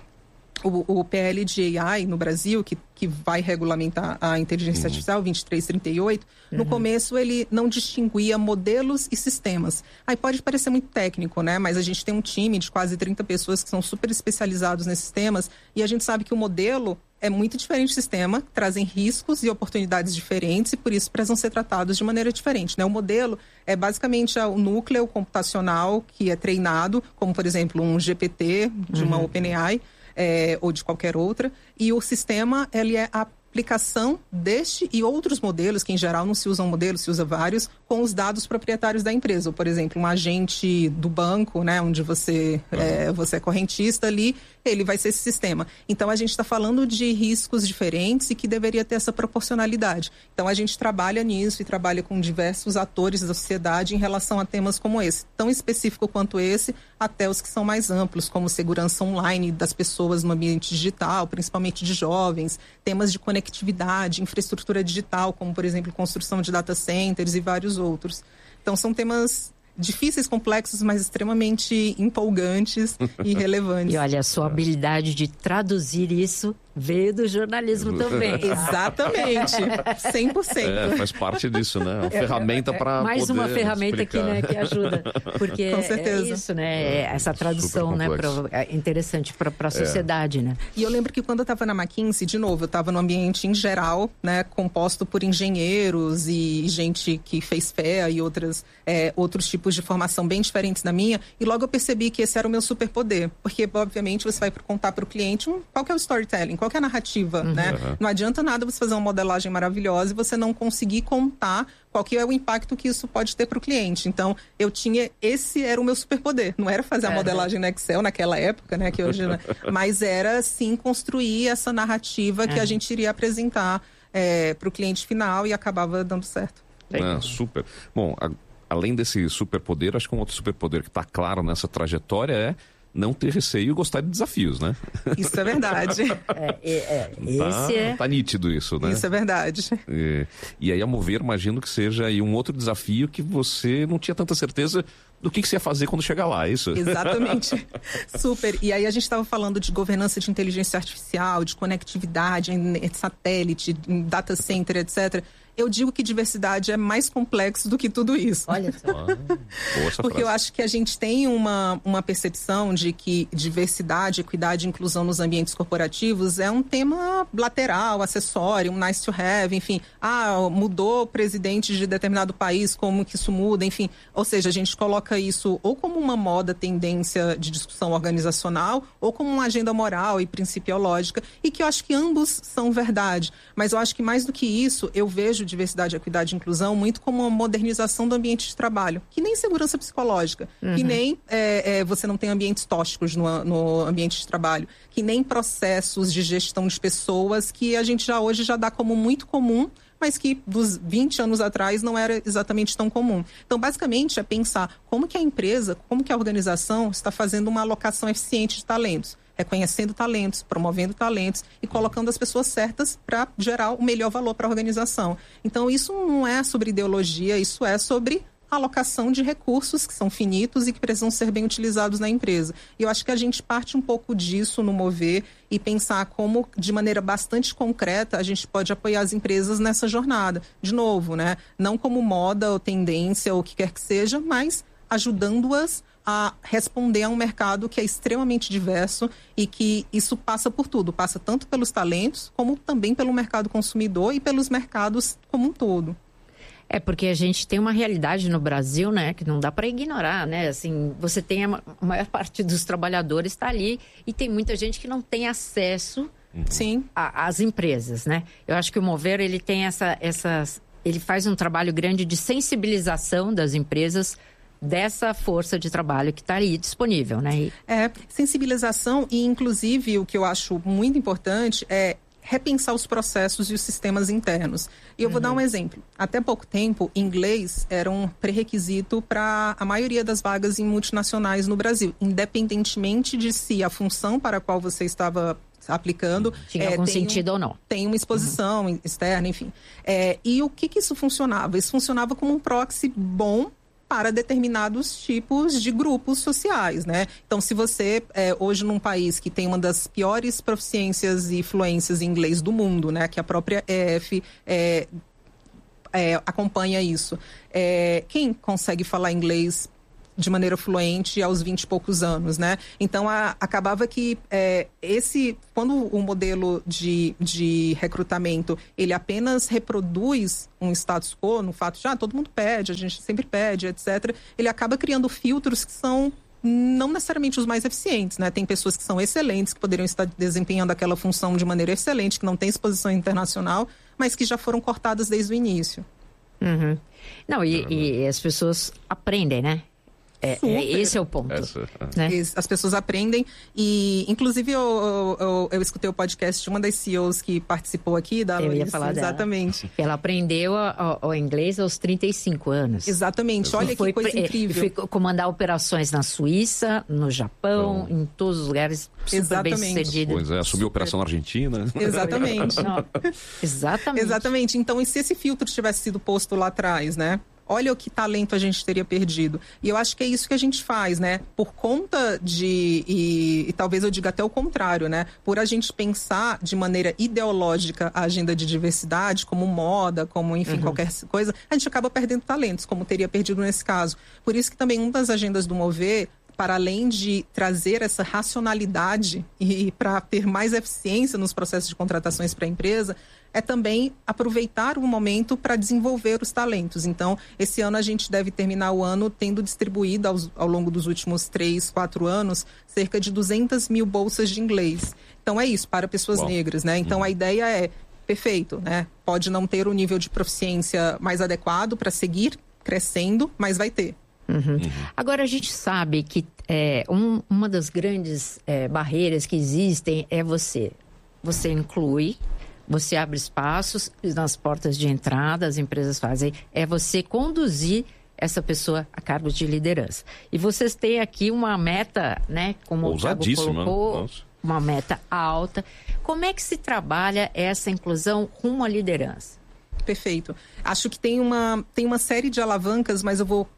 o PL de AI no Brasil, que vai regulamentar a inteligência artificial, 2338, no começo ele não distinguia modelos e sistemas. Aí pode parecer muito técnico, né? Mas a gente tem um time de quase 30 pessoas que são super especializados nesses temas e a gente sabe que o modelo é muito diferente do sistema, trazem riscos e oportunidades diferentes e por isso precisam ser tratados de maneira diferente, né? O modelo é basicamente o núcleo computacional que é treinado, como por exemplo um GPT de uma OpenAI, ou de qualquer outra, e o sistema ele é a aplicação deste e outros modelos, que em geral não se usam modelos, se usa vários, com os dados proprietários da empresa. Ou, por exemplo, um agente do banco, né, onde você é correntista ali, ele vai ser esse sistema. Então, a gente está falando de riscos diferentes e que deveria ter essa proporcionalidade. Então, a gente trabalha nisso e trabalha com diversos atores da sociedade em relação a temas como esse, tão específico quanto esse, até os que são mais amplos, como segurança online das pessoas no ambiente digital, principalmente de jovens, temas de conectividade, infraestrutura digital, como, por exemplo, construção de data centers e vários outros. Então, são temas difíceis, complexos, mas extremamente empolgantes e relevantes. E olha, a sua habilidade de traduzir isso veio do jornalismo também. Exatamente, 100%. Faz parte disso, né? Uma ferramenta para mais uma ferramenta aqui, né, que ajuda. Porque com certeza. É isso, né? Essa tradução, né, é interessante para a sociedade, né? E eu lembro que quando eu estava na McKinsey, de novo, eu estava no ambiente em geral, né, composto por engenheiros e gente que fez FEA e outros tipos de formação bem diferentes da minha, e logo eu percebi que esse era o meu superpoder, porque obviamente você vai contar para o cliente qual que é o storytelling, qual que é a narrativa, né? Não adianta nada você fazer uma modelagem maravilhosa e você não conseguir contar qual que é o impacto que isso pode ter para o cliente. Então, esse era o meu superpoder. Não era fazer a modelagem no Excel naquela época, né? Que hoje, mas era, sim, construir essa narrativa que a gente iria apresentar para o cliente final e acabava dando certo. Super. Bom, além desse superpoder, acho que um outro superpoder que está claro nessa trajetória é não ter receio e gostar de desafios, né? Isso é verdade. Tá nítido isso, né? Isso é verdade. E aí, a mover, imagino que seja aí um outro desafio que você não tinha tanta certeza do que você ia fazer quando chegar lá, é isso? Exatamente. Super. E aí a gente estava falando de governança de inteligência artificial, de conectividade, satélite, data center, etc. Eu digo que diversidade é mais complexo do que tudo isso. Olha só. Porque eu acho que a gente tem uma percepção de que diversidade, equidade e inclusão nos ambientes corporativos é um tema lateral, acessório, um nice to have, enfim. Mudou o presidente de determinado país, como que isso muda, enfim. Ou seja, a gente coloca isso ou como uma moda, tendência de discussão organizacional, ou como uma agenda moral e principiológica, e que eu acho que ambos são verdade. Mas eu acho que mais do que isso, eu vejo diversidade, equidade e inclusão muito como uma modernização do ambiente de trabalho, que nem segurança psicológica, que nem você não tem ambientes tóxicos no ambiente de trabalho, que nem processos de gestão de pessoas que a gente hoje já dá como muito comum, mas que dos 20 anos atrás não era exatamente tão comum. Então, basicamente, é pensar como que a empresa, como que a organização está fazendo uma alocação eficiente de talentos, reconhecendo talentos, promovendo talentos e colocando as pessoas certas para gerar o melhor valor para a organização. Então, isso não é sobre ideologia, isso é sobre alocação de recursos que são finitos e que precisam ser bem utilizados na empresa. E eu acho que a gente parte um pouco disso no Mover e pensar como, de maneira bastante concreta, a gente pode apoiar as empresas nessa jornada. De novo, né? Não como moda ou tendência ou o que quer que seja, mas ajudando-as a responder a um mercado que é extremamente diverso e que isso passa por tudo, passa tanto pelos talentos como também pelo mercado consumidor e pelos mercados como um todo. Porque a gente tem uma realidade no Brasil, né, que não dá para ignorar, né? Assim, você tem a maior parte dos trabalhadores está ali e tem muita gente que não tem acesso Sim. As empresas, né? Eu acho que o Mover, ele tem ele faz um trabalho grande de sensibilização das empresas dessa força de trabalho que está aí disponível, né? Sensibilização e, inclusive, o que eu acho muito importante é repensar os processos e os sistemas internos. E eu vou dar um exemplo. Até pouco tempo, inglês era um pré-requisito para a maioria das vagas em multinacionais no Brasil, independentemente de se a função para a qual você estava aplicando tinha algum sentido ou não. Tem uma exposição externa, enfim. E o que isso funcionava? Isso funcionava como um proxy bom para determinados tipos de grupos sociais, né? Então, se você, hoje num país que tem uma das piores proficiências e fluências em inglês do mundo, né? Que a própria EF acompanha isso. Quem consegue falar inglês de maneira fluente aos 20 e poucos anos, né? Então, acabava que quando o modelo de recrutamento, ele apenas reproduz um status quo, no fato de, todo mundo pede, a gente sempre pede, etc., ele acaba criando filtros que são não necessariamente os mais eficientes, né? Tem pessoas que são excelentes, que poderiam estar desempenhando aquela função de maneira excelente, que não tem exposição internacional, mas que já foram cortadas desde o início. Não, e as pessoas aprendem, né? Esse é o ponto. Né? As pessoas aprendem e, inclusive, eu escutei o podcast de uma das CEOs que participou aqui, da Larissa. Eu ia falar dela. Exatamente. Ela aprendeu o inglês aos 35 anos. Exatamente. Olha que coisa incrível. Foi comandar operações na Suíça, no Japão, em todos os lugares, super bem sucedido. Pois assumiu a operação na Argentina. Exatamente. Exatamente. Exatamente. Então, e se esse filtro tivesse sido posto lá atrás, né? Olha o que talento a gente teria perdido. E eu acho que é isso que a gente faz, né? Por conta e talvez eu diga até o contrário, né? Por a gente pensar de maneira ideológica a agenda de diversidade, como moda, como, enfim, qualquer coisa, a gente acaba perdendo talentos, como teria perdido nesse caso. Por isso que também uma das agendas do Mover, para além de trazer essa racionalidade e para ter mais eficiência nos processos de contratações para a empresa, é também aproveitar o momento para desenvolver os talentos. Então, esse ano a gente deve terminar o ano tendo distribuído ao longo dos últimos 3, 4 anos, cerca de 200 mil bolsas de inglês. Então, é isso, para pessoas negras, né? Então, a ideia é, perfeito, né? Pode não ter o nível de proficiência mais adequado para seguir crescendo, mas vai ter. Agora, a gente sabe que uma das grandes barreiras que existem é você inclui, você abre espaços nas portas de entrada, as empresas fazem, é você conduzir essa pessoa a cargos de liderança. E vocês têm aqui uma meta, né, como o Thiago colocou, uma meta alta. Como é que se trabalha essa inclusão rumo à liderança? Perfeito. Acho que tem uma série de alavancas, mas eu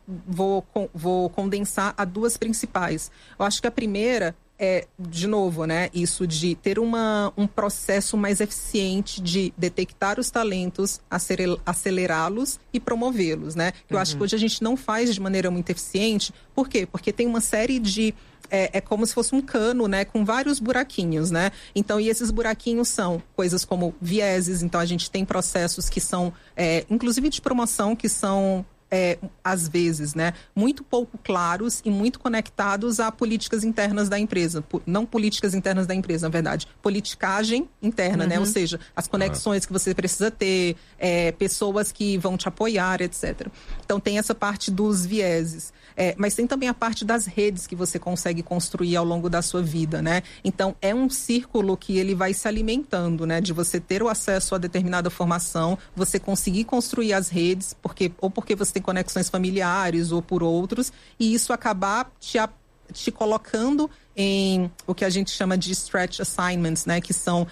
vou condensar a duas principais. Eu acho que a primeira de novo, né, isso de ter um processo mais eficiente de detectar os talentos, acelerá-los e promovê-los, né? Que eu acho que hoje a gente não faz de maneira muito eficiente. Por quê? Porque tem uma série de... É como se fosse um cano, né, com vários buraquinhos, né? Então, e esses buraquinhos são coisas como vieses. Então, a gente tem processos que são, inclusive de promoção, que são... às vezes, né, muito pouco claros e muito conectados a políticas internas da empresa. Não políticas internas da empresa, na verdade. Politicagem interna, né? Ou seja, as conexões que você precisa ter, pessoas que vão te apoiar, etc. Então, tem essa parte dos vieses. Mas tem também a parte das redes que você consegue construir ao longo da sua vida, né? Então, é um círculo que ele vai se alimentando, né? De você ter o acesso a determinada formação, você conseguir construir as redes, porque você tem conexões familiares ou por outros, e isso acabar te colocando em o que a gente chama de stretch assignments, né? Que são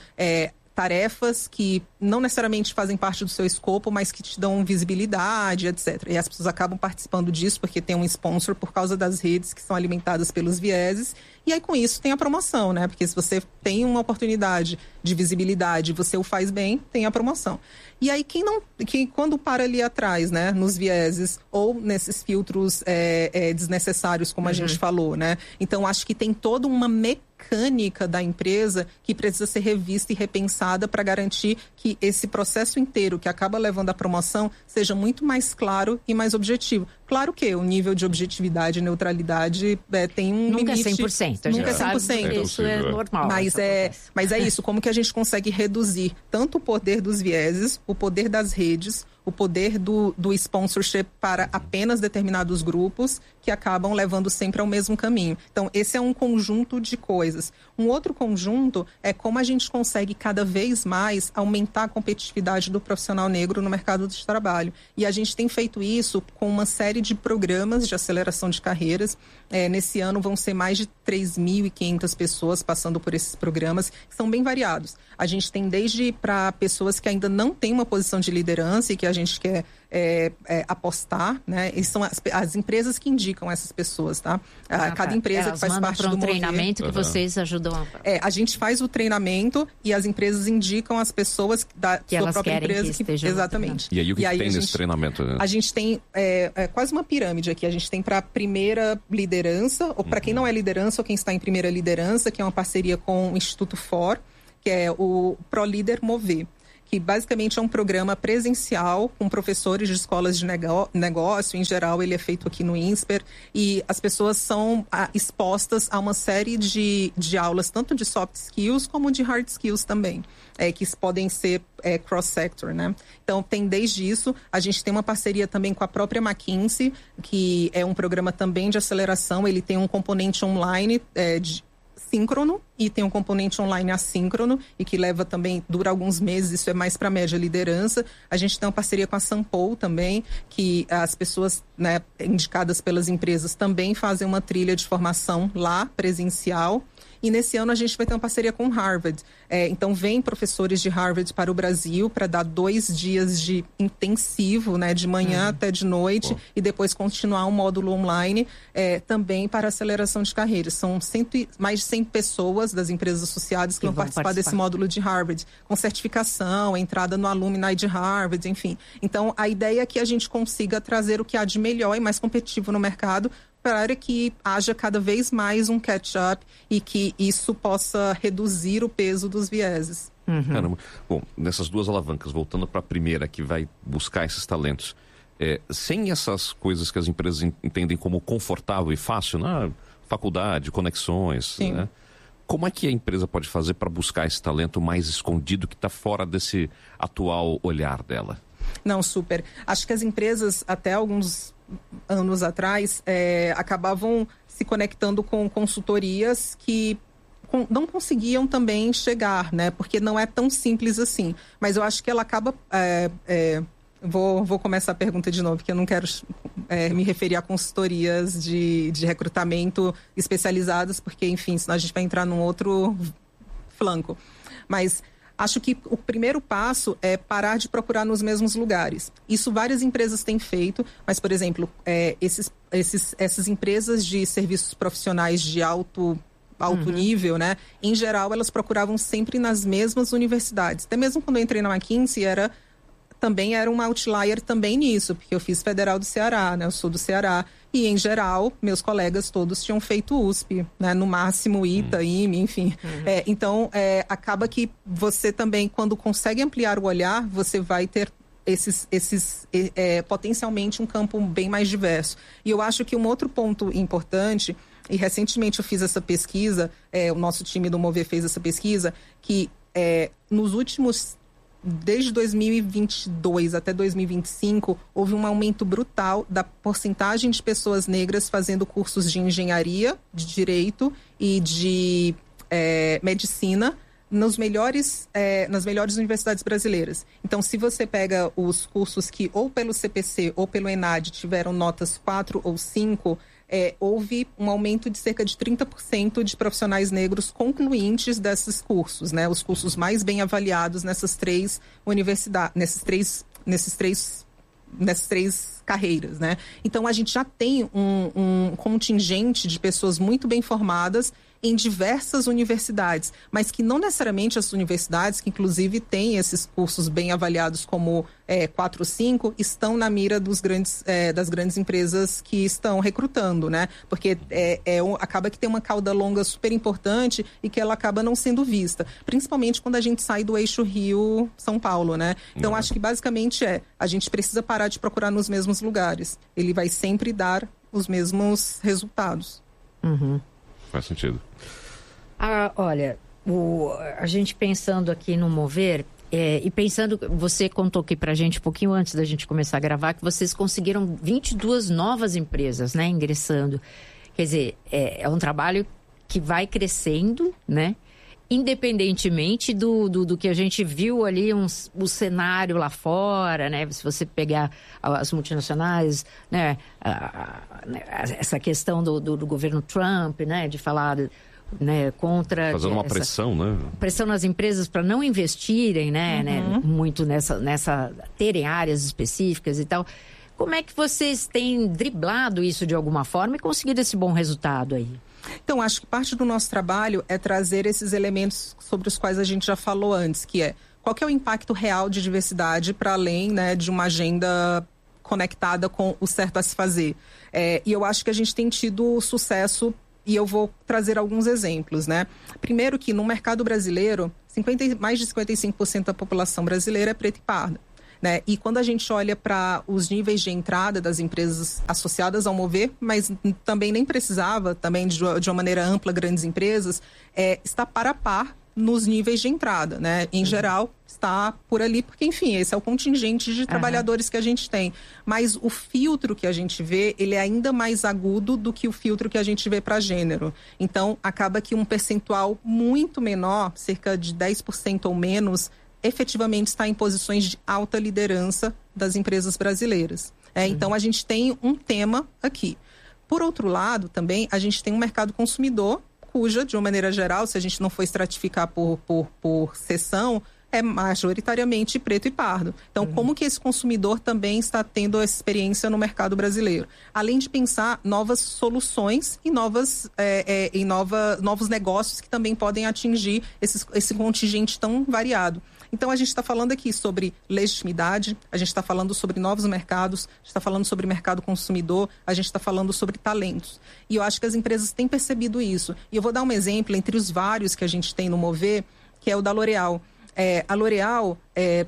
tarefas que não necessariamente fazem parte do seu escopo, mas que te dão visibilidade, etc. E as pessoas acabam participando disso porque tem um sponsor por causa das redes que são alimentadas pelos vieses. E aí, com isso, tem a promoção, né? Porque se você tem uma oportunidade de visibilidade e você o faz bem, tem a promoção. E aí, quando para ali atrás, né? Nos vieses ou nesses filtros desnecessários, como a gente falou, né? Então, acho que tem toda uma mecânica da empresa que precisa ser revista e repensada para garantir que esse processo inteiro que acaba levando à promoção seja muito mais claro e mais objetivo. Claro que o nível de objetividade e neutralidade tem um nunca limite. Nunca é 100%. Nunca é 100%. Isso é normal. Mas é isso, como que a gente consegue reduzir tanto o poder dos vieses, o poder das redes, o poder do sponsorship para apenas determinados grupos que acabam levando sempre ao mesmo caminho. Então, esse é um conjunto de coisas. Um outro conjunto é como a gente consegue cada vez mais aumentar a competitividade do profissional negro no mercado de trabalho. E a gente tem feito isso com uma série de programas de aceleração de carreiras. Nesse ano vão ser mais de 3.500 pessoas passando por esses programas, que são bem variados. A gente tem desde para pessoas que ainda não têm uma posição de liderança e que a gente quer apostar, né? E são as empresas que indicam essas pessoas, tá? Cada empresa que faz parte do Mover. Treinamento que vocês ajudam a gente faz o treinamento e as empresas indicam as pessoas da sua própria empresa que exatamente. E aí o que tem nesse treinamento? A gente tem quase uma pirâmide aqui. A gente tem para a primeira liderança, ou para quem não é liderança, ou quem está em primeira liderança, que é uma parceria com o Instituto FOR, que é o ProLíder Mover, que basicamente é um programa presencial com professores de escolas de negócio. Em geral, ele é feito aqui no INSPER, e as pessoas são expostas a uma série de aulas, tanto de soft skills como de hard skills também, que podem ser cross-sector, né? Então, tem desde isso. A gente tem uma parceria também com a própria McKinsey, que é um programa também de aceleração. Ele tem um componente online síncrono e tem um componente online assíncrono, e que dura alguns meses. Isso é mais para média liderança. A gente tem uma parceria com a Sampo também, que as pessoas, né, indicadas pelas empresas também fazem uma trilha de formação lá, presencial. E nesse ano a gente vai ter uma parceria com Harvard. Então, vem professores de Harvard para o Brasil para dar 2 dias de intensivo, né, de manhã até de noite, e depois continuar um módulo online também para aceleração de carreiras. São mais de 100 pessoas das empresas associadas que vão participar desse módulo de Harvard, com certificação, entrada no Alumni de Harvard, enfim. Então, a ideia é que a gente consiga trazer o que há de melhor e mais competitivo no mercado, para que haja cada vez mais um catch-up e que isso possa reduzir o peso dos vieses. Caramba. Bom, nessas duas alavancas, voltando para a primeira, que vai buscar esses talentos, sem essas coisas que as empresas entendem como confortável e fácil, né? Faculdade, conexões, né? Como é que a empresa pode fazer para buscar esse talento mais escondido que está fora desse atual olhar dela? Não, super. Acho que as empresas, até alguns anos atrás, acabavam se conectando com consultorias que não conseguiam também chegar, né? Porque não é tão simples assim. Mas eu acho que ela acaba... Vou começar a pergunta de novo, porque eu não quero me referir a consultorias de recrutamento especializadas, porque, enfim, senão a gente vai entrar num outro flanco. Mas acho que o primeiro passo é parar de procurar nos mesmos lugares. Isso várias empresas têm feito, mas, por exemplo, essas empresas de serviços profissionais de alto nível, né? Em geral, elas procuravam sempre nas mesmas universidades. Até mesmo quando eu entrei na McKinsey, também era um outlier também nisso, porque eu fiz Federal do Ceará, né? Eu sou do Ceará. E, em geral, meus colegas todos tinham feito USP, né? No máximo ITA, IME, enfim. Então, acaba que você também, quando consegue ampliar o olhar, você vai ter potencialmente um campo bem mais diverso. E eu acho que um outro ponto importante, e recentemente eu fiz essa pesquisa, o nosso time do Mover fez essa pesquisa, que nos últimos... Desde 2022 até 2025, houve um aumento brutal da porcentagem de pessoas negras fazendo cursos de engenharia, de direito e de medicina nas melhores universidades brasileiras. Então, se você pega os cursos que ou pelo CPC ou pelo ENAD tiveram notas 4 ou 5, houve um aumento de cerca de 30% de profissionais negros concluintes desses cursos, né? Os cursos mais bem avaliados nessas 3 universidades, nessas três carreiras, né? Então, a gente já tem um contingente de pessoas muito bem formadas em diversas universidades, mas que não necessariamente as universidades, que inclusive têm esses cursos bem avaliados como 4 ou 5, estão na mira das grandes empresas que estão recrutando, né? Porque acaba que tem uma cauda longa super importante e que ela acaba não sendo vista, principalmente quando a gente sai do eixo Rio-São Paulo, né? Então, acho que basicamente a gente precisa parar de procurar nos mesmos mais lugares. Ele vai sempre dar os mesmos resultados. Faz sentido. Olha, a gente pensando aqui no Mover, e pensando, você contou aqui pra gente um pouquinho antes da gente começar a gravar, que vocês conseguiram 22 novas empresas, né, ingressando. Quer dizer, é um trabalho que vai crescendo, né? Independentemente do que a gente viu ali, o cenário lá fora, né? Se você pegar as multinacionais, né? Essa questão do governo Trump, né? De falar, né? Contra... Fazendo uma pressão, né? Pressão nas empresas para não investirem, né? Muito terem áreas específicas e tal. Como é que vocês têm driblado isso de alguma forma e conseguido esse bom resultado aí? Então, acho que parte do nosso trabalho é trazer esses elementos sobre os quais a gente já falou antes, que é qual que é o impacto real de diversidade para além, né, de uma agenda conectada com o certo a se fazer. E eu acho que a gente tem tido sucesso, e eu vou trazer alguns exemplos, né? Primeiro que no mercado brasileiro, mais de 55% da população brasileira é preta e parda. Né? E quando a gente olha para os níveis de entrada das empresas associadas ao Mover, mas também nem precisava, também de uma maneira ampla, grandes empresas, está par a par nos níveis de entrada, né? Em geral, está por ali, porque, enfim, esse é o contingente de trabalhadores que a gente tem. Mas o filtro que a gente vê, ele é ainda mais agudo do que o filtro que a gente vê para gênero. Então, acaba que um percentual muito menor, cerca de 10% ou menos, efetivamente está em posições de alta liderança das empresas brasileiras. Então, a gente tem um tema aqui. Por outro lado, também, a gente tem um mercado consumidor, cuja, de uma maneira geral, se a gente não for estratificar por seção, é majoritariamente preto e pardo. Então, como que esse consumidor também está tendo essa experiência no mercado brasileiro? Além de pensar novas soluções e novos negócios que também podem atingir esse contingente tão variado. Então, a gente está falando aqui sobre legitimidade, a gente está falando sobre novos mercados, a gente está falando sobre mercado consumidor, a gente está falando sobre talentos. E eu acho que as empresas têm percebido isso. E eu vou dar um exemplo entre os vários que a gente tem no Mover, que é o da L'Oréal. A L'Oréal é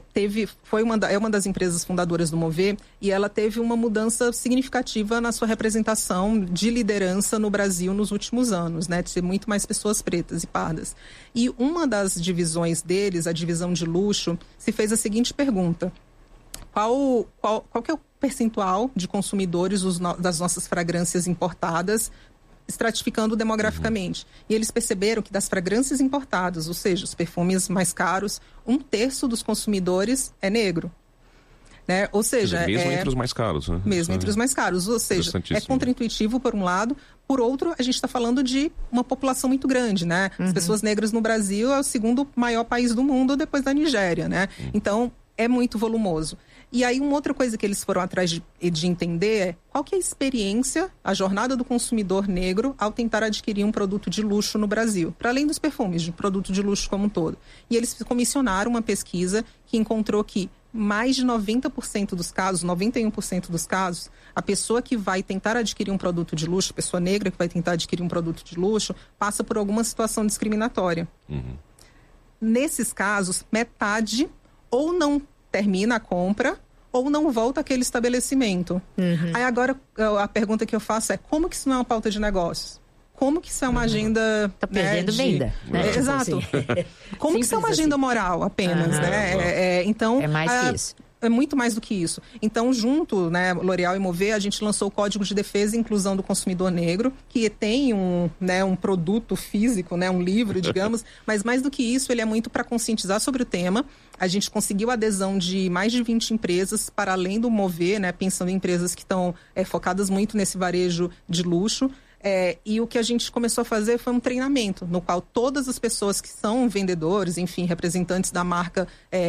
uma das empresas fundadoras do Mover e ela teve uma mudança significativa na sua representação de liderança no Brasil nos últimos anos, né? De ter muito mais pessoas pretas e pardas. E uma das divisões deles, a divisão de luxo, se fez a seguinte pergunta: qual que é o percentual de consumidores das nossas fragrâncias importadas, estratificando demograficamente? E eles perceberam que das fragrâncias importadas, ou seja, os perfumes mais caros, 1/3 dos consumidores é negro. Né? Ou seja, mesmo entre os mais caros, né? Mesmo entre os mais caros. Ou seja, é contraintuitivo por um lado, por outro, a gente está falando de uma população muito grande, né? As pessoas negras no Brasil é o segundo maior país do mundo depois da Nigéria, né? Então, é muito volumoso. E aí, uma outra coisa que eles foram atrás de entender é qual que é a experiência, a jornada do consumidor negro ao tentar adquirir um produto de luxo no Brasil, para além dos perfumes, de produto de luxo como um todo. E eles comissionaram uma pesquisa que encontrou que mais de 90% dos casos, 91% dos casos, a pessoa que vai tentar adquirir um produto de luxo, a pessoa negra que vai tentar adquirir um produto de luxo, passa por alguma situação discriminatória. Nesses casos, metade ou não termina a compra ou não volta àquele estabelecimento. Aí agora a pergunta que eu faço é: como que isso não é uma pauta de negócios? Como que isso é uma agenda... Tá perdendo venda, né? Exato. Como que isso é uma agenda moral apenas, né? Então... É mais que isso. É muito mais do que isso. Então, junto, né, L'Oréal e Mover, a gente lançou o Código de Defesa e Inclusão do Consumidor Negro, que tem um produto físico, né, um livro, digamos, mas mais do que isso, ele é muito para conscientizar sobre o tema. A gente conseguiu a adesão de mais de 20 empresas, para além do Mover, né, pensando em empresas que estão focadas muito nesse varejo de luxo. E o que a gente começou a fazer foi um treinamento, no qual todas as pessoas que são vendedores, enfim, representantes da marca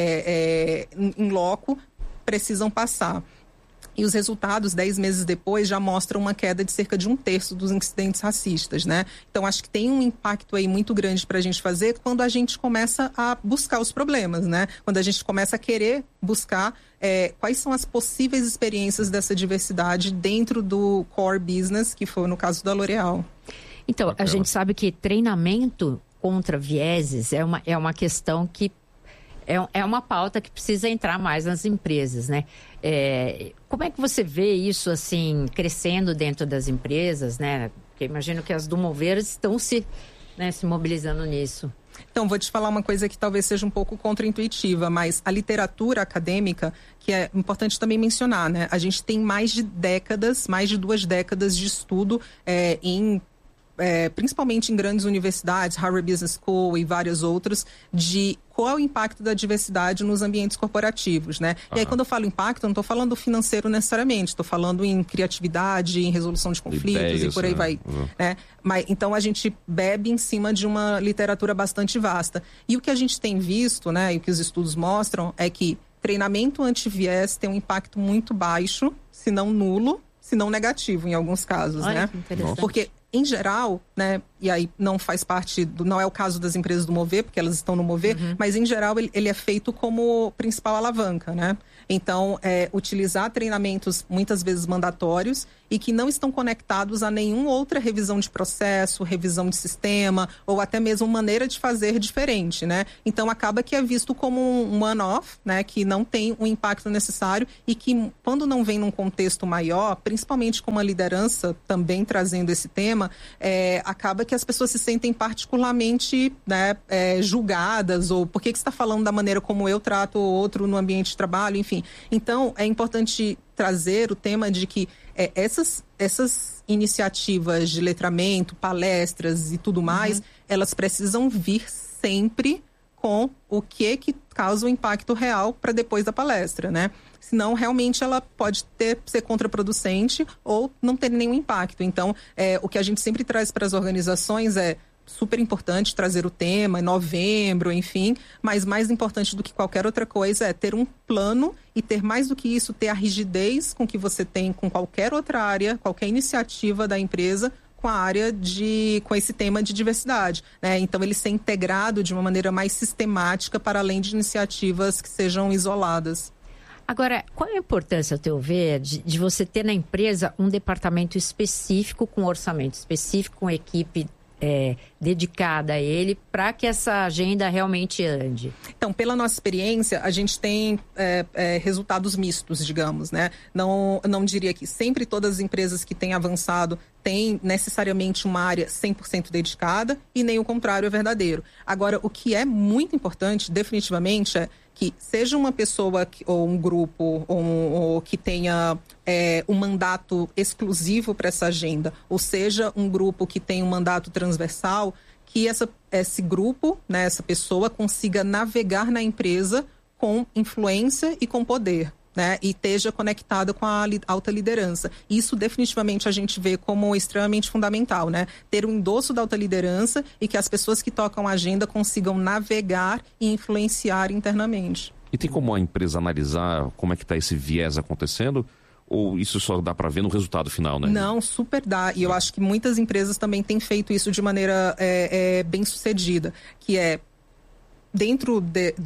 em loco, precisam passar. E os resultados, 10 meses depois, já mostram uma queda de cerca de 1/3 dos incidentes racistas, né? Então, acho que tem um impacto aí muito grande para a gente fazer quando a gente começa a buscar os problemas, né? Quando a gente começa a querer buscar quais são as possíveis experiências dessa diversidade dentro do core business, que foi no caso da L'Oréal. Então, a gente sabe que treinamento contra vieses é uma questão que é uma pauta que precisa entrar mais nas empresas, né? Como é que você vê isso, assim, crescendo dentro das empresas, né? Porque imagino que as do Mover estão se mobilizando nisso. Então, vou te falar uma coisa que talvez seja um pouco contraintuitiva, mas a literatura acadêmica, que é importante também mencionar, né? A gente tem mais de 2 décadas de estudo principalmente em grandes universidades, Harvard Business School e várias outras, de qual é o impacto da diversidade nos ambientes corporativos, né? E aí, quando eu falo impacto, eu não estou falando financeiro necessariamente, estou falando em criatividade, em resolução de conflitos ideias, e por aí vai. Né? Mas, então, a gente bebe em cima de uma literatura bastante vasta. E o que a gente tem visto, né, e o que os estudos mostram, é que treinamento anti-viés tem um impacto muito baixo, se não nulo, se não negativo em alguns casos, Olha, né? que interessante. Porque em geral, né, e aí não faz parte, não é o caso das empresas do Mover, porque elas estão no Mover, mas em geral ele é feito como principal alavanca, né? Então, utilizar treinamentos muitas vezes mandatórios e que não estão conectados a nenhuma outra revisão de processo, revisão de sistema ou até mesmo maneira de fazer diferente, né? Então, acaba que é visto como um one-off, né? Que não tem o impacto necessário e que, quando não vem num contexto maior, principalmente com uma liderança também trazendo esse tema, acaba que as pessoas se sentem particularmente, né, julgadas, ou por que você está falando da maneira como eu trato o outro no ambiente de trabalho, enfim. Então, é importante trazer o tema de que essas iniciativas de letramento, palestras e tudo mais, elas precisam vir sempre com o que causa o impacto real para depois da palestra, né? Senão, realmente, ela pode ser contraproducente ou não ter nenhum impacto. Então, o que a gente sempre traz para as organizações é super importante trazer o tema em novembro, enfim, mas mais importante do que qualquer outra coisa é ter um plano e ter mais do que isso, ter a rigidez com que você tem com qualquer outra área, qualquer iniciativa da empresa, com esse tema de diversidade, né? Então, ele ser integrado de uma maneira mais sistemática para além de iniciativas que sejam isoladas. Agora, qual é a importância, a teu ver, de você ter na empresa um departamento específico, com orçamento específico, com equipe dedicada a ele, para que essa agenda realmente ande? Então, pela nossa experiência, a gente tem resultados mistos, digamos, né? Não diria que sempre todas as empresas que têm avançado têm necessariamente uma área 100% dedicada e nem o contrário é verdadeiro. Agora, o que é muito importante, definitivamente, é que seja uma pessoa ou um grupo ou que tenha um mandato exclusivo para essa agenda, ou seja, um grupo que tem um mandato transversal, que esse grupo, né, essa pessoa consiga navegar na empresa com influência e com poder, né, e esteja conectada com a alta liderança. Isso definitivamente a gente vê como extremamente fundamental, né? Ter um endosso da alta liderança e que as pessoas que tocam a agenda consigam navegar e influenciar internamente. E tem como a empresa analisar como é que está esse viés acontecendo? Ou isso só dá para ver no resultado final, né? Não, super dá. E eu acho que muitas empresas também têm feito isso de maneira bem sucedida, que é dentro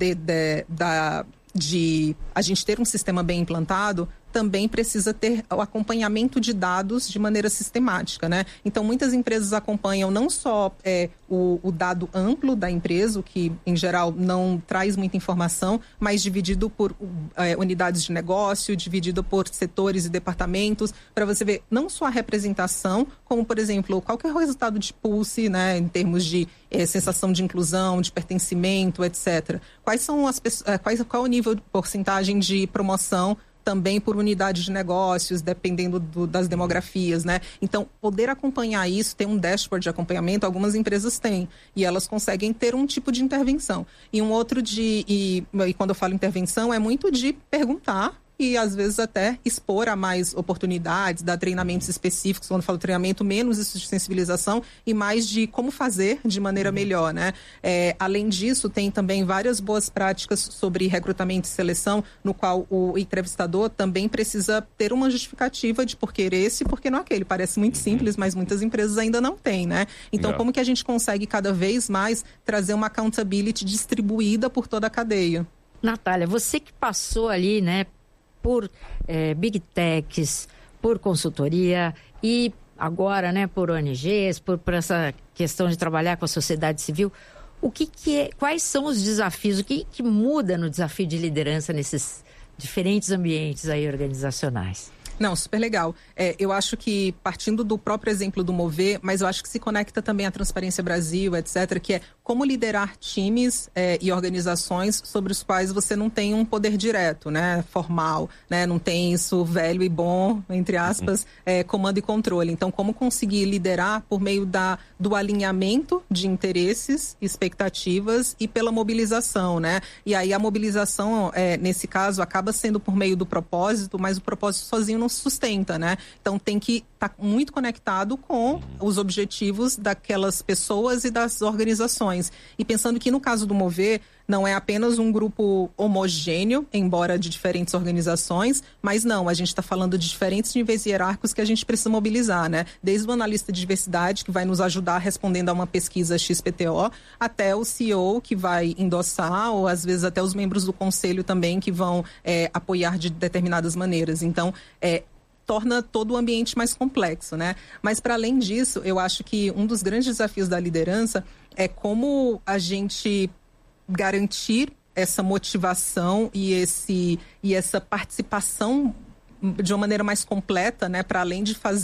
de a gente ter um sistema bem implantado, também precisa ter o acompanhamento de dados de maneira sistemática, né? Então, muitas empresas acompanham não só o dado amplo da empresa, o que, em geral, não traz muita informação, mas dividido por unidades de negócio, dividido por setores e departamentos, para você ver não só a representação, como, por exemplo, qual que é o resultado de pulse, né, em termos de sensação de inclusão, de pertencimento, etc. Qual o nível de porcentagem de promoção também por unidade de negócios, dependendo das demografias, né? Então, poder acompanhar isso, ter um dashboard de acompanhamento, algumas empresas têm, e elas conseguem ter um tipo de intervenção. E um outro e quando eu falo intervenção, é muito de perguntar e, às vezes, até expor a mais oportunidades, dar treinamentos específicos. Quando eu falo treinamento, menos isso de sensibilização e mais de como fazer de maneira melhor, né? Além disso, tem também várias boas práticas sobre recrutamento e seleção, no qual o entrevistador também precisa ter uma justificativa de por que esse e por que não aquele. Parece muito simples, mas muitas empresas ainda não têm, né? Então, como que a gente consegue cada vez mais trazer uma accountability distribuída por toda a cadeia? Natália, você que passou ali, né, por Big Techs, por consultoria e agora, né, por ONGs, por essa questão de trabalhar com a sociedade civil, quais são os desafios, o que muda no desafio de liderança diferentes ambientes aí organizacionais. Não, super legal. Eu acho que, partindo do próprio exemplo do Mover, mas eu acho que se conecta também à Transparência Brasil, etc., que é como liderar times e organizações sobre os quais você não tem um poder direto, né, formal, né, não tem isso velho e bom, entre aspas, comando e controle. Então, como conseguir liderar por meio do alinhamento de interesses, expectativas e pela mobilização, né? E aí a mobilização, nesse caso, acaba sendo por meio do propósito, mas o propósito sozinho não se sustenta, né? Então tem que estar muito conectado com os objetivos daquelas pessoas e das organizações. E pensando que no caso do Mover, não é apenas um grupo homogêneo, embora de diferentes organizações, mas não, a gente está falando de diferentes níveis hierárquicos que a gente precisa mobilizar, né? Desde o analista de diversidade, que vai nos ajudar respondendo a uma pesquisa XPTO, até o CEO, que vai endossar, ou às vezes até os membros do conselho também, que vão apoiar de determinadas maneiras. Então, torna todo o ambiente mais complexo, né? Mas, para além disso, eu acho que um dos grandes desafios da liderança é como a gente garantir essa motivação e essa participação de uma maneira mais completa, né, para além de fazer